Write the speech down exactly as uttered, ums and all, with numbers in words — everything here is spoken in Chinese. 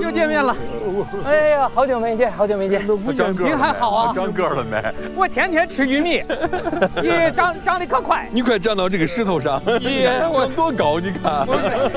又见面了。哎呀，好久没见，好久没见。 长个您还好啊？ 长个了没？ 我天天吃玉米，你长长得可快。 你快站到这个石头上， 你我长多高？你看。